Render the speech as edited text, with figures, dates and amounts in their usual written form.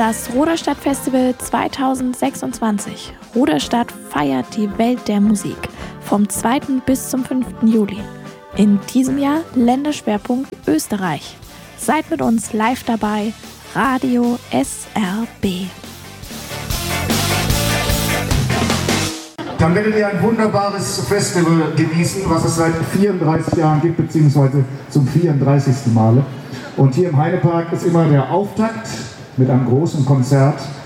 Das Ruderstadt-Festival 2026. Ruderstadt feiert die Welt der Musik vom 2. bis zum 5. Juli. In diesem Jahr Länderschwerpunkt Österreich. Seid mit uns live dabei. Radio SRB. Dann werdet ihr ein wunderbares Festival genießen, was es seit 34 Jahren gibt, beziehungsweise zum 34. Male. Und hier im Heidepark ist immer der Auftakt mit einem großen Konzert